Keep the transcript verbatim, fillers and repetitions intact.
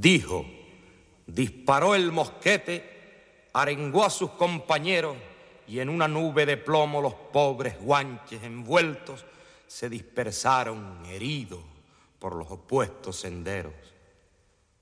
dijo, disparó el mosquete, arengó a sus compañeros y en una nube de plomo los pobres guanches envueltos se dispersaron heridos por los opuestos senderos.